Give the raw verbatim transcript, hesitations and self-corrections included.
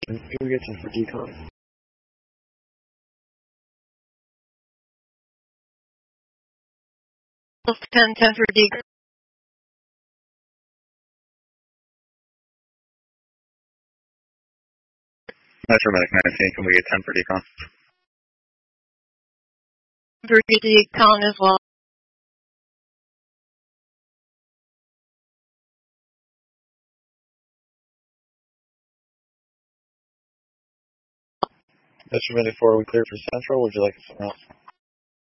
Can we get ten for decon? ten, ten for decon. Metro Medic nineteen, can we get ten for decon? For decon as well. Metro Medic four, we clear for Central. Would you like it somewhere else?